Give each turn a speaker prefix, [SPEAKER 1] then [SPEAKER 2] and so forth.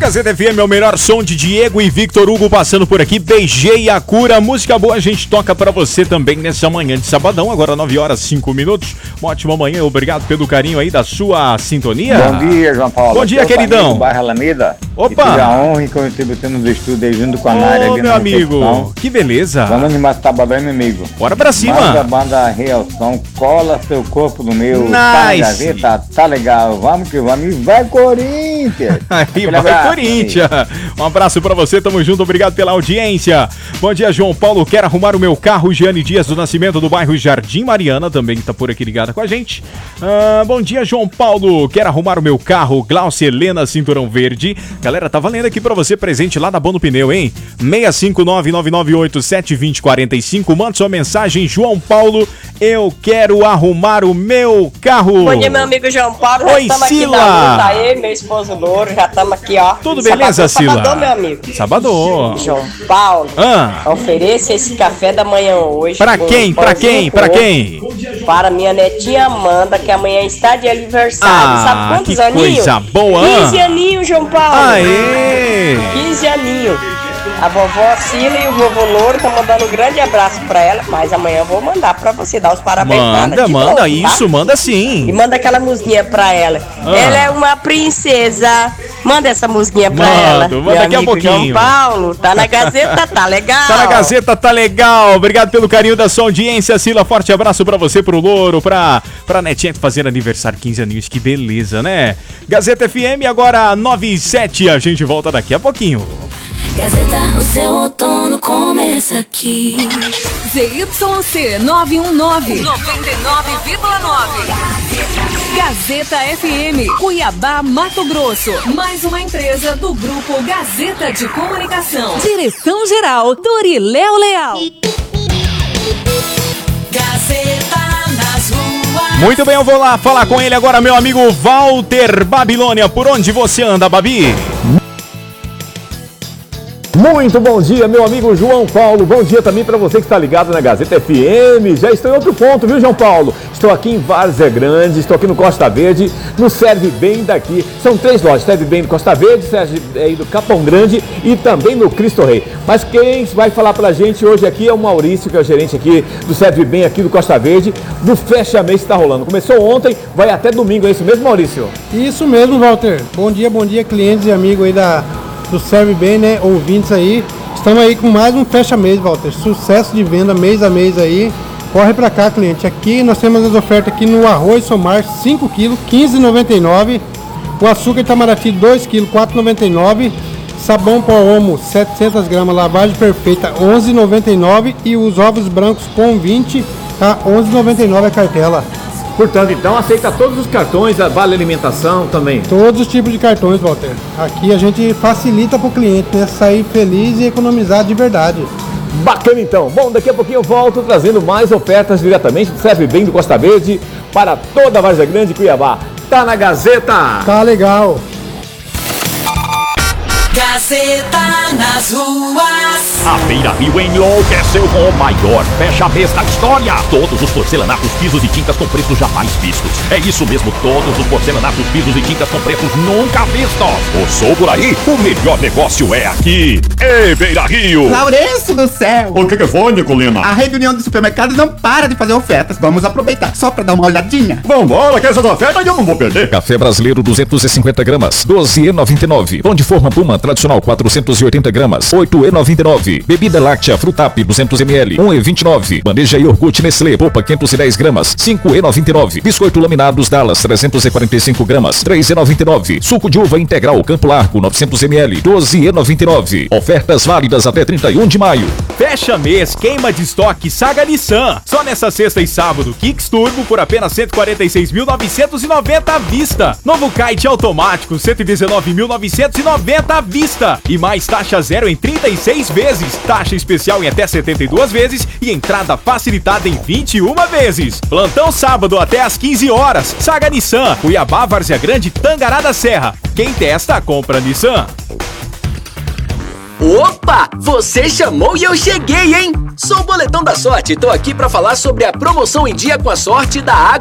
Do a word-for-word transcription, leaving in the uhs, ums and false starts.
[SPEAKER 1] Gazeta F M é o melhor som de Diego e Victor Hugo passando por aqui. Beijei a cura. Música boa a gente toca pra você também nessa manhã de sabadão. Agora nove horas e cinco minutos. Uma ótima manhã. Obrigado pelo carinho aí da sua sintonia.
[SPEAKER 2] Bom dia, João Paulo.
[SPEAKER 1] Bom dia, queridão.
[SPEAKER 2] Do bairro Alameda.
[SPEAKER 1] Opa.
[SPEAKER 2] E tive a honra e contribuindo nos estudos aí junto com a Nária.
[SPEAKER 1] Ô, meu amigo. Recepção. Que beleza.
[SPEAKER 2] Vamos animar esse sabadão, meu amigo.
[SPEAKER 1] Bora pra cima.
[SPEAKER 2] Manda a banda Reação. Cola seu corpo no meu.
[SPEAKER 1] Nice.
[SPEAKER 2] Tá na gaveta. Tá legal. Vamos que vamos. E vai, Corinthians.
[SPEAKER 1] Aí vai, abraço, Corinthians. Um abraço pra você, tamo junto, obrigado pela audiência. Bom dia, João Paulo, quero arrumar o meu carro. Giane Dias do Nascimento, do bairro Jardim Mariana, também tá por aqui ligada com a gente. Ah, bom dia, João Paulo, quero arrumar o meu carro. Glaucia Helena, Cinturão Verde. Galera, tá valendo aqui pra você, presente lá da Bono Pneu, hein? seis cinco nove, nove nove oito, sete dois zero quatro cinco. Manda sua mensagem, João Paulo, eu quero arrumar o meu carro.
[SPEAKER 3] Bom dia, meu amigo João Paulo.
[SPEAKER 1] Oi, Sila.
[SPEAKER 3] Aí, meu esposo Louro, já estamos aqui, ó.
[SPEAKER 1] Tudo beleza, Sila?
[SPEAKER 3] Sabadão, meu amigo.
[SPEAKER 1] Sabadão.
[SPEAKER 3] João Paulo,
[SPEAKER 1] ah.
[SPEAKER 3] ofereça esse café da manhã hoje.
[SPEAKER 1] Pra quem? Pra quem? Pra quem?
[SPEAKER 3] Para minha netinha Amanda, que amanhã está de aniversário.
[SPEAKER 1] Ah,
[SPEAKER 3] sabe quantos
[SPEAKER 1] que
[SPEAKER 3] aninhos?
[SPEAKER 1] Coisa boa.
[SPEAKER 3] quinze aninhos, João Paulo.
[SPEAKER 1] Aê.
[SPEAKER 3] quinze aninhos. A vovó Sila e o vovô Louro estão mandando um grande abraço pra ela, mas amanhã eu vou mandar pra você dar os parabéns pra ela.
[SPEAKER 1] Manda, manda novo, isso, tá? Manda sim.
[SPEAKER 3] E manda aquela musiquinha pra ela. Ah. Ela é uma princesa. Manda essa musiquinha pra
[SPEAKER 1] Mando,
[SPEAKER 3] ela.
[SPEAKER 1] Manda daqui a pouquinho.
[SPEAKER 3] João Paulo, tá na Gazeta, tá legal.
[SPEAKER 1] Tá na Gazeta, tá legal. Obrigado pelo carinho da sua audiência, Sila. Forte abraço pra você, pro Louro, pra, pra netinha fazer aniversário, quinze aninhos. Que beleza, né? Gazeta F M, agora nove e sete. A gente volta daqui a pouquinho.
[SPEAKER 4] Gazeta, o seu outono começa aqui.
[SPEAKER 5] Z Y C nove um nove, noventa e nove vírgula nove. Gazeta F M, Cuiabá, Mato Grosso. Mais uma empresa do Grupo Gazeta de Comunicação. Direção-geral, Doriléo Leal.
[SPEAKER 4] Gazeta nas ruas.
[SPEAKER 1] Muito bem, eu vou lá falar com ele agora, meu amigo Walter Babilônia. Por onde você anda, Babi?
[SPEAKER 6] Muito bom dia, meu amigo João Paulo. Bom dia também para você que está ligado na Gazeta F M. Já estou em outro ponto, viu, João Paulo? Estou aqui em Várzea Grande, estou aqui no Costa Verde, no Serve Bem daqui. São três lojas, Serve Bem do Costa Verde, Serve Bem do Capão Grande e também no Cristo Rei. Mas quem vai falar pra gente hoje aqui é o Maurício, que é o gerente aqui do Serve Bem aqui do Costa Verde, do Fecha Mês que está rolando. Começou ontem, vai até domingo, é isso mesmo, Maurício?
[SPEAKER 7] Isso mesmo, Walter. Bom dia, bom dia, clientes e amigos aí da... do Serve Bem, né, ouvintes aí, estamos aí com mais um fecha mês, Walter, sucesso de venda mês a mês aí, corre pra cá, cliente. Aqui nós temos as ofertas aqui no arroz Somar cinco quilos, quinze reais e noventa e nove centavos, o açúcar Itamaraty dois quilos, quatro reais e noventa e nove centavos, sabão pó Omo setecentas gramas, lavagem perfeita onze reais e noventa e nove centavos e os ovos brancos com vinte a onze reais e noventa e nove centavos a cartela.
[SPEAKER 6] Portanto, então aceita todos os cartões, a vale alimentação também?
[SPEAKER 7] Todos os tipos de cartões, Walter. Aqui a gente facilita para o cliente, né, sair feliz e economizar de verdade.
[SPEAKER 6] Bacana então. Bom, daqui a pouquinho eu volto trazendo mais ofertas diretamente do Serve Bem do Costa Verde para toda a Várzea Grande e Cuiabá. Tá na Gazeta?
[SPEAKER 7] Tá legal.
[SPEAKER 4] Gazeta nas ruas.
[SPEAKER 8] A Beira Rio enlouqueceu com o maior fecha-mês da história. Todos os porcelanatos, pisos e tintas com preços jamais vistos. É isso mesmo, todos os porcelanatos, pisos e tintas com preços nunca vistos. Passou por aí? O melhor negócio é aqui. Ei, Beira Rio!
[SPEAKER 9] Laurêncio do céu!
[SPEAKER 8] O que que foi, Nicolina?
[SPEAKER 9] A Rede União dos Supermercados não para de fazer ofertas. Vamos aproveitar só pra dar uma olhadinha.
[SPEAKER 8] Vambora, que essas ofertas eu não vou perder. Café brasileiro duzentos e cinquenta gramas, doze reais e noventa e nove. Pão de forma Puma tradicional quatrocentos e oitenta gramas, oito reais e noventa e nove. Bebida láctea Frutap duzentos mililitros, um real e vinte e nove. Bandeja iogurte Nestlé Popa quinhentos e dez gramas, cinco reais e noventa e nove. Biscoito laminados Dallas trezentos e quarenta e cinco gramas, três reais e noventa e nove. Suco de uva integral Campo Largo novecentos mililitros, doze reais e noventa e nove. Ofertas válidas até trinta e um de maio.
[SPEAKER 1] Fecha mês, queima de estoque, Saga Nissan. Só nessa sexta e sábado, Kicks Turbo por apenas cento e quarenta e seis mil novecentos e noventa à vista. Novo Kite automático, cento e dezenove mil novecentos e noventa à vista. E mais taxa zero em trinta e seis vezes. Taxa especial em até setenta e duas vezes e entrada facilitada em vinte e uma vezes. Plantão sábado até às quinze horas. Saga Nissan, Cuiabá, Várzea Grande, Tangará da Serra. Quem testa, compra Nissan.
[SPEAKER 10] Opa! Você chamou e eu cheguei, hein? Sou o Boletão da Sorte e tô aqui pra falar sobre a promoção em dia com a sorte da